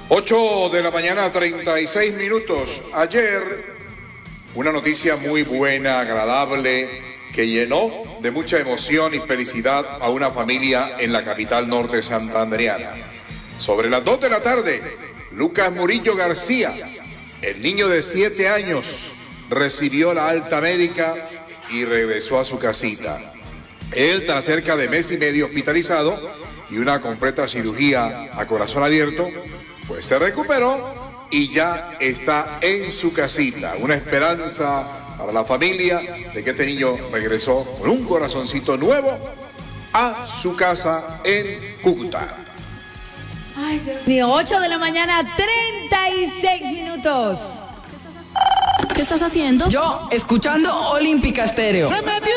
8:36 a.m. Ayer, una noticia muy buena, agradable, que llenó de mucha emoción y felicidad a una familia en la capital norte santandereana. Sobre las 2 de la tarde, Lucas Murillo García, el niño de 7 años, recibió la alta médica y regresó a su casita. Él, tras cerca de mes y medio hospitalizado y una completa cirugía a corazón abierto, pues se recuperó y ya está en su casita. Una esperanza para la familia de que este niño regresó con un corazoncito nuevo a su casa en Cúcuta. Ay, Dios mío, 8 de la mañana, 36 minutos. ¿Qué estás haciendo? Yo, escuchando Olímpica Estéreo. ¡Se metió!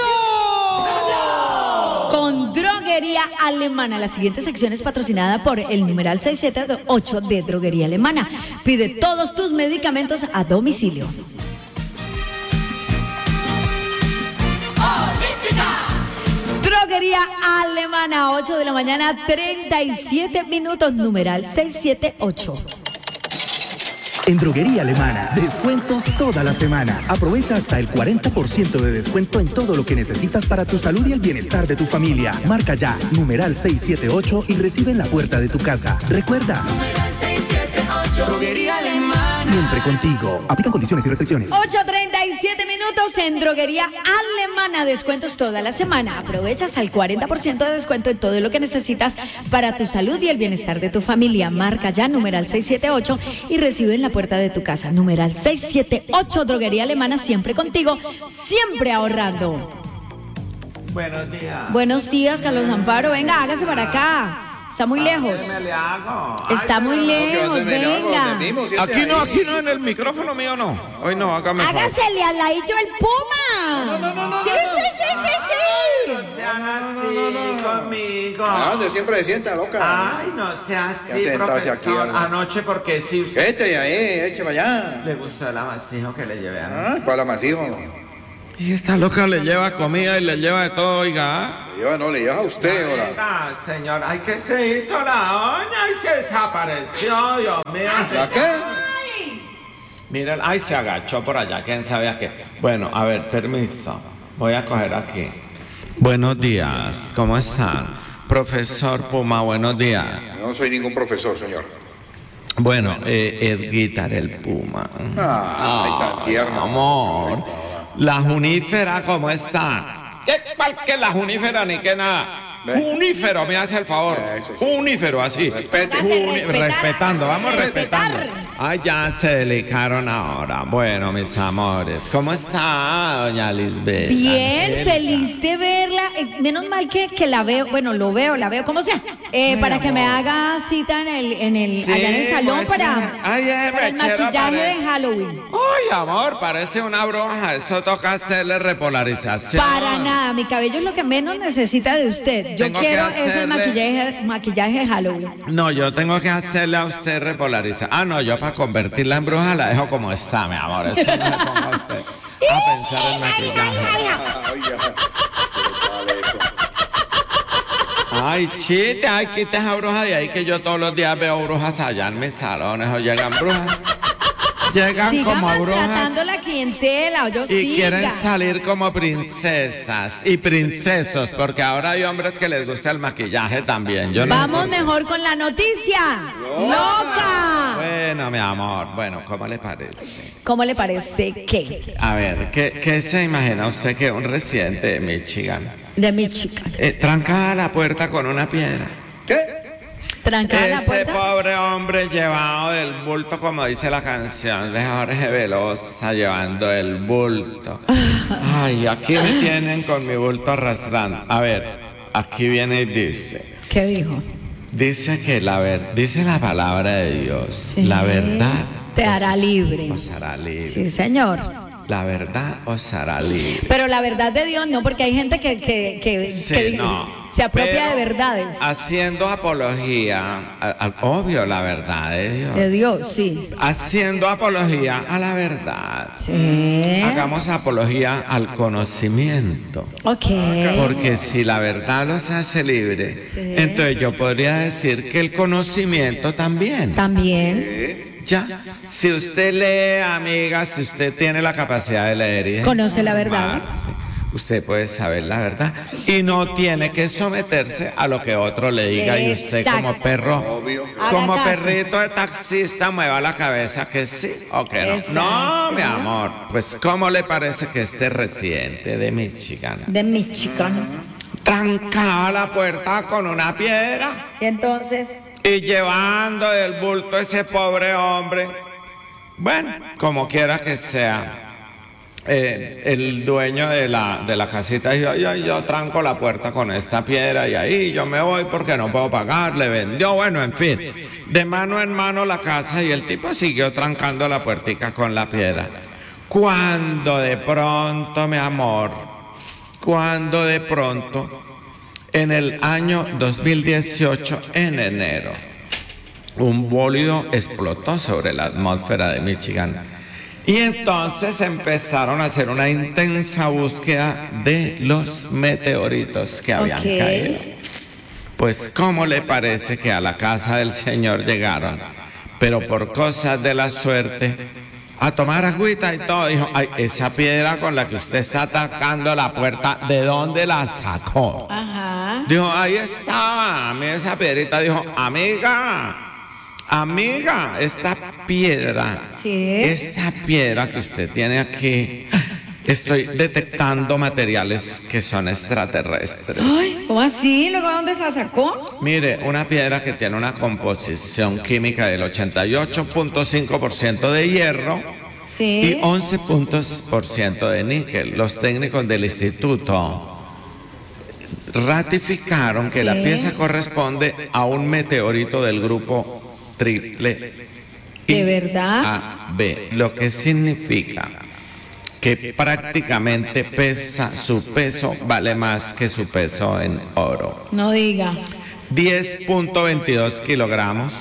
Con Droguería Alemana. La siguiente sección es patrocinada por el numeral 678 de Droguería Alemana. Pide todos tus medicamentos a domicilio. Droguería Alemana, 8 de la mañana, 37 minutos, numeral 678. En Droguería Alemana, descuentos toda la semana. Aprovecha hasta el 40% de descuento en todo lo que necesitas para tu salud y el bienestar de tu familia. Marca ya, numeral 678 y recibe en la puerta de tu casa. Recuerda, Numeral 678. Droguería Alemana. siempre contigo. Aplican condiciones y restricciones. 8:37 minutos en Droguería Alemana. Descuentos toda la semana. Aprovecha hasta el 40% de descuento en todo lo que necesitas para tu salud y el bienestar de tu familia. Marca ya, numeral 678 y recibe en la puerta de tu casa. Numeral 678, Droguería Alemana, siempre contigo, siempre ahorrando. Buenos días. Buenos días, Carlos Amparo. Venga, hágase para acá. Está muy lejos. ¿Qué me le hago? Está muy lejos, venga. Aquí no, en el micrófono mío no. Hoy no, hágame favor. Hágasele al ladito el Puma. Sí. Sean así conmigo. ¿Dónde siempre se sienta, loca? Ay, no sea así, Ya sentase aquí, profesor. ¿verdad? Anoche porque si usted Este ahí, écheme allá. le gustó el amasijo que le llevé anoche. ¿Cuál amasijo? Y esta loca le lleva comida y le lleva de todo, oiga. Le lleva a usted, ahora. Venga, señor, ay, ¿qué se hizo la doña? Y se desapareció, Dios mío. ¿La qué? Miren, ay, se agachó por allá, quién sabe a qué. Bueno, a ver, permiso. Voy a coger aquí. Buenos días, ¿cómo están? Profesor Puma, buenos días. Yo no soy ningún profesor, señor. Bueno, Edguitar el Puma. Ay, tan tierno. Amor. La Junífera, ¿cómo está? ¿Qué tal que la Junífera ni que nada? ¿Ve? Junífero, me hace el favor. Eso sí. Junífero, así. Respete. Respetando, vamos Respetar. respetando. Ay, ya se delicaron ahora. Bueno, mis amores, ¿cómo está doña Lisbeth? Bien, Angélica? feliz de verla. Menos mal que la veo, bueno, la veo, como sea, para que me haga cita Sí, allá en el salón pues, para el maquillaje de Halloween. Ay, amor, parece una bruja. Eso toca hacerle repolarización. Para nada, mi cabello es lo que menos necesita de usted. Yo Tengo que quiero ese hacerle- maquillaje de Halloween. No, yo tengo que hacerle a usted repolarización. Ah, no, yo para convertirla en bruja la dejo como está, mi amor. Eso no me ponga usted a pensar en maquillaje. Oiga, ¿cuál es eso? Ay, chiste, ay, quita esa bruja de ahí que yo todos los días veo brujas allá en mis salones o llegan brujas. Llegan Siga como brujas maltratando la clientela, yo y siga. quieren salir como princesas y princesos, porque ahora hay hombres que les gusta el maquillaje también. Yo no- Vamos mejor con la noticia. ¡Loca! Bueno, mi amor, bueno, ¿cómo le parece? ¿Cómo le parece que? A ver, ¿qué se imagina usted que un residente de Michigan De Michigan. tranca la puerta con una piedra? ¿Qué? Trancada la Ese puerta. pobre hombre llevado del bulto, como dice la canción de Jorge Velosa, llevando el bulto. Ay, aquí me tienen con mi bulto arrastrando. A ver, aquí viene y dice. ¿Qué dijo? Dice que dice la palabra de Dios. Sí. La verdad Te hará libre. os hará libre. Sí, señor. la verdad os hará libre. Pero la verdad de Dios no, porque hay gente que se apropia de verdades. Haciendo apología, obvio, la verdad de Dios. De Dios, sí. Haciendo apología a la verdad. Sí. Hagamos apología al conocimiento. Ok. Porque si la verdad los hace libres, Sí. entonces yo podría decir que el conocimiento también. También. Ya, si usted lee, amiga, si usted tiene la capacidad de leer y de Conoce la verdad. informarse, usted puede saber la verdad y no tiene que someterse a lo que otro le diga. Y usted como Exacto. perro, Obvio. como Haga caso. perrito de taxista, mueva la cabeza que sí o que no. Exacto. No, mi amor, pues ¿cómo le parece que este residente de Michigan De Michigan. trancaba la puerta con una piedra Y entonces, y llevando del bulto a ese pobre hombre? Bueno, como quiera que sea, el dueño de la casita dijo, yo tranco la puerta con esta piedra y ahí yo me voy porque no puedo pagar, le vendió, bueno, en fin, de mano en mano la casa y el tipo siguió trancando la puertica con la piedra. Cuando de pronto, mi amor, en el año 2018, en enero, un bólido explotó sobre la atmósfera de Michigan. Y entonces empezaron a hacer una intensa búsqueda de los meteoritos que habían Ok. caído. Pues, ¿cómo le parece que a la casa del Señor llegaron? Pero por cosas de la suerte, a tomar agüita y todo, dijo, ay, esa piedra con la que usted está atacando la puerta, ¿de dónde la sacó? ajá. Dijo, ahí estaba, a mí esa piedrita, dijo, amiga, esta piedra que usted tiene aquí, estoy detectando materiales que son extraterrestres. Ay, ¿cómo así? ¿Luego dónde se la sacó? Mire, una piedra que tiene una composición química del 88.5% de hierro Sí. y 11% de níquel. Los técnicos del instituto ratificaron que la Sí. pieza corresponde a un meteorito del grupo triple ¿De verdad? AB, lo que significa que prácticamente su peso vale más que su peso en oro. No diga. 10.22 kilogramos.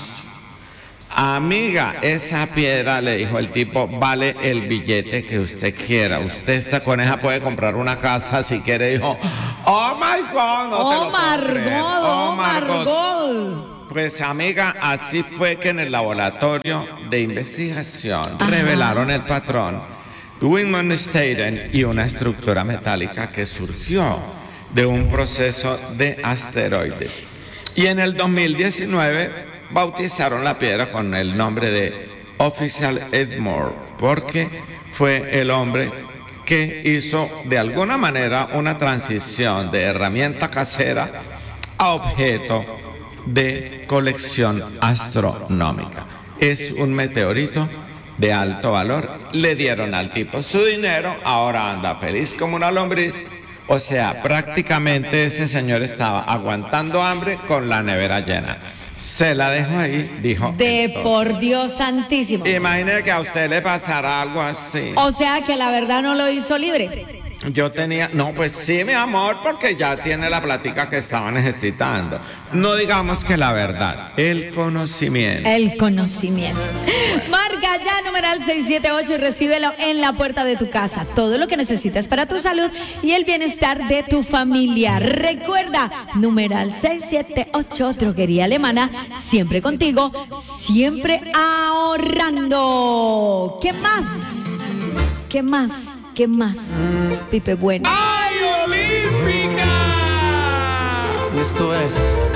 Amiga, esa piedra, le dijo el tipo, vale el billete que usted quiera. Usted esta coneja puede comprar una casa si quiere. Dijo, oh my God, no te lo puedo creer. Oh, Margot. Pues amiga, así fue que en el laboratorio de investigación revelaron el patrón Winmonstaden y una estructura metálica que surgió de un proceso de asteroides. Y en el 2019 bautizaron la piedra con el nombre de Official Edmore, porque fue el hombre que hizo de alguna manera una transición de herramienta casera a objeto de colección astronómica. Es un meteorito de alto valor. Le dieron al tipo su dinero, ahora anda feliz como una lombriz. O sea, prácticamente ese señor estaba aguantando hambre con la nevera llena. Se la dejó ahí, dijo. Por Dios santísimo. Imagine que a usted le pasara algo así. O sea que la verdad no lo hizo libre. Yo tenía, no, pues sí, mi amor, porque ya tiene la plática que estaba necesitando. No digamos que la verdad, el conocimiento. El conocimiento. Marca ya numeral 678 y recíbelo en la puerta de tu casa. Todo lo que necesitas para tu salud y el bienestar de tu familia. Recuerda, numeral 678, Droguería Alemana, siempre contigo, siempre ahorrando. ¿Qué más? ¿Qué más? ¿Qué más? Pipe bueno. ¡Ay, Olímpica! Esto es